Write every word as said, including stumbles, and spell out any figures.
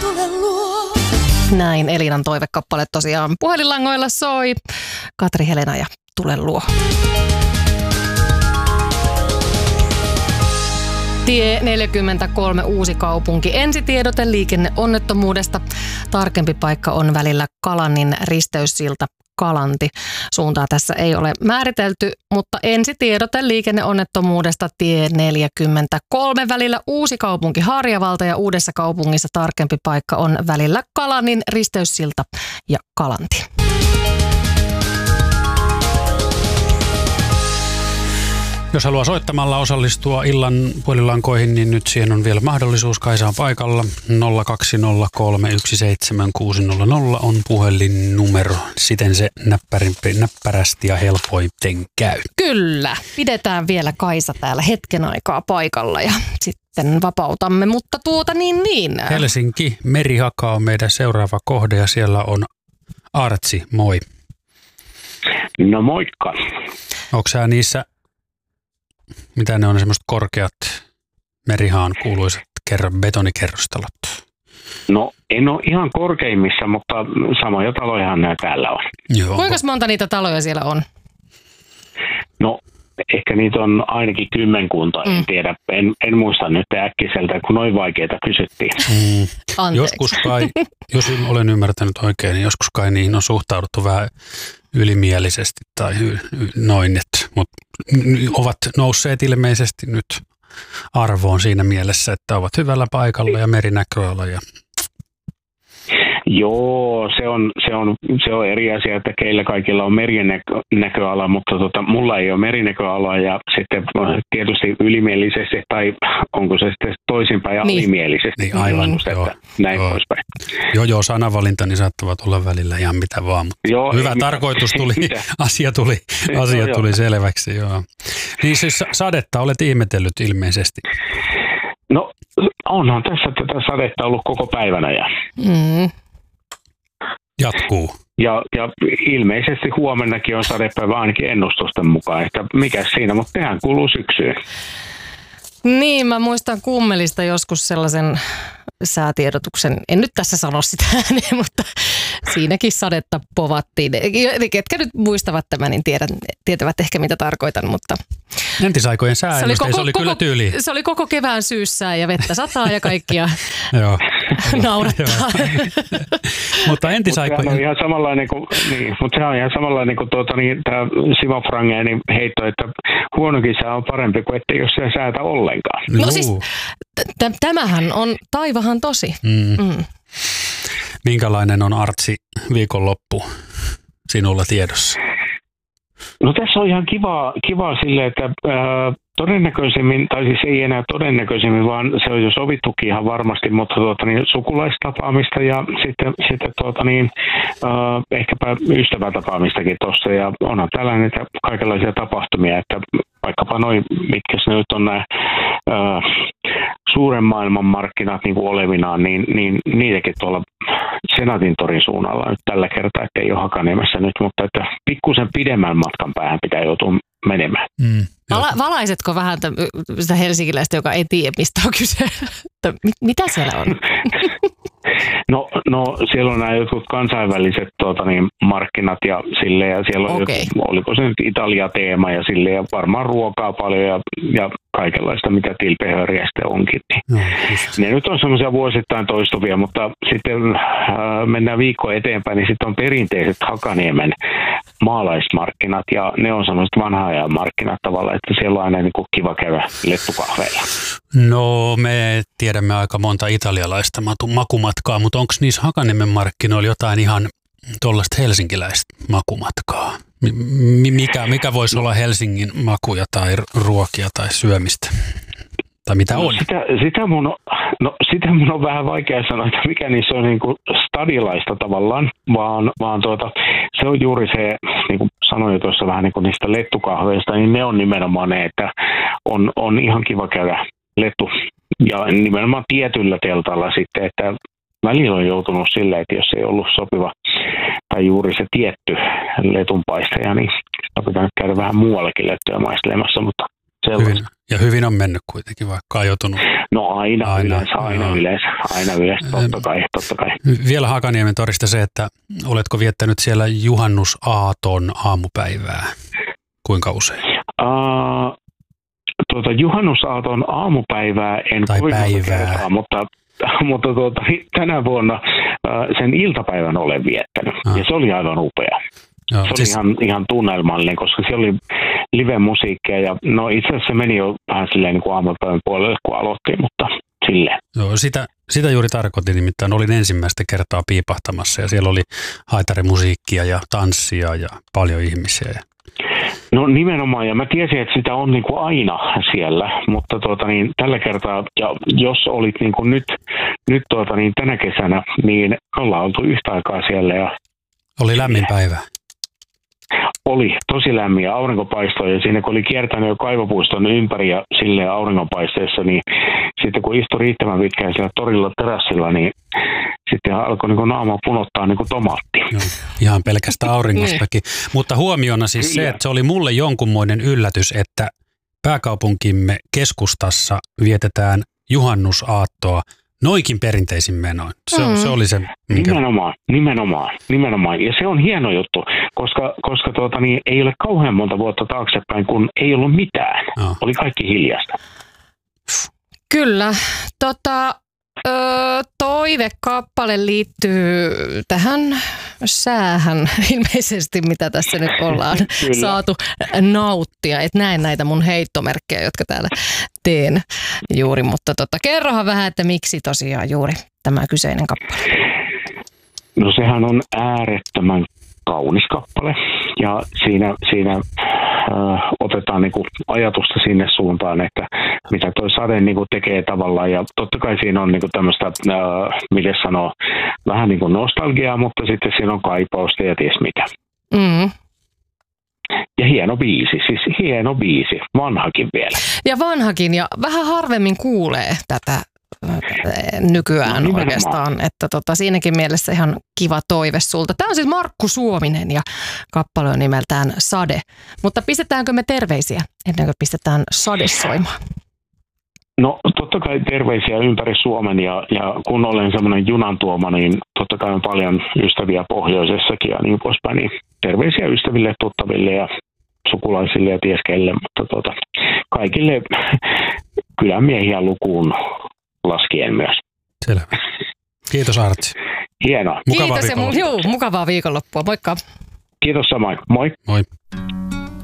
tule luo. Näin Elinan toivekappale tosiaan puhelinlangoilla soi. Katri Helena ja Tule luo. Tie neljäkymmentäkolme Uusikaupunki. Ensitiedote liikenneonnettomuudesta. Tarkempi paikka on välillä Kalannin risteyssilta Kalanti. Suuntaa tässä ei ole määritelty, mutta ensitiedote liikenneonnettomuudesta tie neljäkymmentäkolme välillä Uusikaupunki Harjavalta ja Uudessa kaupungissa tarkempi paikka on välillä Kalannin risteyssilta ja Kalanti. Jos haluaa soittamalla osallistua illan puhelinlankoihin, niin nyt siihen on vielä mahdollisuus. Kaisa on paikalla. nolla kaksi nolla kolme yksi seitsemän kuusi nolla nolla on puhelinnumero. Siten se näppärimpi, näppärästi ja helpoiten käy. Kyllä. Pidetään vielä Kaisa täällä hetken aikaa paikalla ja sitten vapautamme. Mutta tuota niin niin. Helsinki, Merihaka on meidän seuraava kohde ja siellä on Artsi. Moi. No moikka. Onko sä niissä... Mitä ne on semmoiset korkeat Merihaan kuuluisat kerran betonikerrostalot? No en ole ihan korkeimmissa, mutta samoja talojahan nämä täällä on. Joo. Kuinka monta niitä taloja siellä on? No ehkä niitä on ainakin kymmenkunta, en mm. tiedä. En, en muista nyt äkkiseltä, kun noin vaikeita kysyttiin. Mm. Joskus kai, jos olen ymmärtänyt oikein, niin joskus kai niihin on suhtauduttu vähän ylimielisesti tai noin, mutta ovat nousseet ilmeisesti nyt arvoon siinä mielessä, että ovat hyvällä paikalla ja merinäköala. Ja... Joo, se on, se, on, se on eri asia, että keillä kaikilla on merinäköala, mutta tota, mulla ei ole merinäköalaa ja sitten tietysti ylimielisesti tai onko se sitten toisinpäin ja niin. alimielisesti. Niin aivan, että joo. Näin joo. poispäin. Joo, joo, sanavalinta niin saattavat olla välillä ihan mitä vaan, mutta joo, hyvä tarkoitus tuli, asia tuli, asia joo, tuli joo. selväksi. Joo. Niin siis sadetta olet ihmetellyt ilmeisesti. No onhan tässä tätä sadetta ollut koko päivänä ja... Mm. Jatkuu. Ja, ja ilmeisesti huomennakin on sadepäivä ainakin ennustusten mukaan, että mikä siinä, mutta tehän kuuluu syksyyn. Niin, mä muistan Kummelista joskus sellaisen säätiedotuksen, en nyt tässä sano sitä ääneen, mutta siinäkin sadetta povattiin. Ketkä nyt muistavat tämän, niin tiedät, tietävät ehkä mitä tarkoitan, mutta... Entisaikojen sääennuste, se oli kyllä tyyli. Se oli koko kevään syyssää ja vettä sataa ja kaikkia naurattaa. Mutta entisaikojen... Mutta sehän on ihan samanlainen kuin, niin, mutta sehän on ihan samanlainen kuin tuota, niin, tämä Simo Frangénin heitto, että huonokin sää on parempi kuin ettei jos se säätä ollenkaan. No Juu. siis t- tämähän on taivahan tosi. Mm. Mm. Minkälainen on Artsi viikonloppu sinulla tiedossa? No tässä on ihan kiva, kiva sille, että ää, todennäköisemmin, tai siis ei enää todennäköisemmin, vaan se on jo sovittukin ihan varmasti, mutta tuota, niin, sukulaistapaamista ja sitten, sitten tuota, niin, ää, ehkäpä ystävätapaamistakin tuossa. Ja onhan tällainen että kaikenlaisia tapahtumia, että vaikkapa noin, mitkä se nyt on nämä ää, suuren maailman markkinat niin kuin olevinaan, niin, niin niitäkin tuolla Senaatin torin suunnalla nyt tällä kertaa, että ei ole Hakaniemessä nyt, mutta että pikkusen pidemmän matkan päähän pitää joutua menemään. Mm, Vala, valaisetko vähän sitä helsinkiläistä, joka ei tiedä, mistä on kyse? Mitä siellä on? No, no siellä on nämä jotkut kansainväliset tuota, niin, markkinat ja sille ja siellä on okay. jotkut, oliko se nyt Italia-teema ja sille ja varmaan ruokaa paljon ja, ja kaikenlaista, mitä tilpehöriä sitten onkin. Niin. No, ne nyt on semmoisia vuosittain toistuvia, mutta sitten äh, mennään viikko eteenpäin, niin sitten on perinteiset Hakaniemen maalaismarkkinat ja ne on semmoiset vanha ajan markkinat tavallaan, että siellä on aina niin kuin kiva käydä lettukahveilla. No me tiedämme aika monta italialaista makumatkaa, mutta onko niissä Hakaniemen markkinoilla jotain ihan tuollaista helsinkiläistä makumatkaa? Mikä, mikä voisi olla Helsingin makuja tai ruokia tai syömistä? Tai mitä on? No sitä, sitä, mun on, no, sitä mun on vähän vaikea sanoa, että mikä niissä on niin kuin stadilaista tavallaan, vaan, vaan tuota, se on juuri se, niin kuin sanoin jo tuossa vähän niin kuin niistä lettukahveista, niin ne on nimenomaan ne, että on, on ihan kiva käydä lettu. Ja nimenomaan tietyllä teltalla sitten, että välillä on joutunut silleen, että jos ei ollut sopiva tai juuri se tietty letunpaistaja, niin pitää käydä vähän muuallakin lettuja maistelemassa, mutta Hyvin, ja hyvin on mennyt kuitenkin, vaikka on joutunut. No aina, aina yleensä, aina no. yleensä, aina yleensä, totta kai, totta kai. Vielä Hakaniemen torista se, että oletko viettänyt siellä juhannusaaton aamupäivää? Kuinka usein? Uh, tuota, juhannusaaton aamupäivää en tai kovin päivää. Kertaa, mutta, mutta tuota, tänä vuonna uh, sen iltapäivän olen viettänyt ah. ja se oli aivan upea. Joo, se siis... oli ihan, ihan tunnelmallinen, koska siellä oli live-musiikkia ja no itse asiassa se meni jo vähän silleen niin kuin aamupäivän puolelle, kun aloittiin, mutta silleen. Joo, sitä, sitä juuri tarkoitin, nimittäin olin ensimmäistä kertaa piipahtamassa ja siellä oli haitarimusiikkia ja tanssia ja paljon ihmisiä. No nimenomaan, ja mä tiesin, että sitä on niin kuin aina siellä, mutta tuota, niin, tällä kertaa, ja jos olit niin kuin nyt, nyt tuota, niin tänä kesänä, niin ollaan oltu yhtä aikaa siellä. Ja oli lämmin päivä. Oli tosi lämmin ja aurinko paistoi, ja siinä kun oli kiertänyt jo kaivopuiston ympäri ja silleen auringonpaisteessa, niin sitten kun istui riittävän pitkään siellä torilla terassilla, niin sitten alkoi niin kuin naama punottaa niin kuin tomaatti. Joo, ihan pelkästä auringostakin. Mutta huomiona siis se, että se oli mulle jonkunmoinen yllätys, että pääkaupunkimme keskustassa vietetään juhannusaattoa noikin perinteisin menoin. Se, mm. se oli se. Minkä... Nimenomaan, nimenomaan, nimenomaan. Ja se on hieno juttu, koska, koska tuota, niin, ei ole kauhean monta vuotta taaksepäin, kun ei ollut mitään. Oh. Oli kaikki hiljasta. Kyllä. Tota, ö, toivekappale liittyy tähän säähän ilmeisesti, mitä tässä nyt ollaan saatu nauttia. Et näen näitä mun heittomerkkejä, jotka täällä teen juuri, mutta tota, kerrohan vähän, että miksi tosiaan juuri tämä kyseinen kappale. No sehän on äärettömän kaunis kappale ja siinä, siinä äh, otetaan niinku ajatusta sinne suuntaan, että mitä toi sade niinku tekee tavallaan ja totta kai siinä on niinku tämmöistä, äh, miten sanoo, vähän niinku nostalgiaa, mutta sitten siinä on kaipausta ja ties mitä. Mm. Ja hieno biisi, siis hieno biisi, vanhakin vielä. Ja vanhakin ja vähän harvemmin kuulee tätä nykyään no, oikeastaan, että tota, siinäkin mielessä ihan kiva toive sulta. Tämä on siis Markku Suominen ja kappale on nimeltään Sade. Mutta pistetäänkö me terveisiä ennen kuin pistetään Sade soimaan? No totta kai terveisiä ympäri Suomen ja, ja kun olen semmoinen junantuoma, niin totta kai on paljon ystäviä pohjoisessakin ja niin poispäin. Niin terveisiä ystäville, tuttaville ja sukulaisille ja tieskelle, mutta tota, kaikille kylämiehiä lukuun laskien myös. Selvä. Kiitos Artsi. Hienoa. Mukavaa Kiitos ja mu- juu, mukavaa viikonloppua. Moikka. Kiitos samoin. Moi. Moi.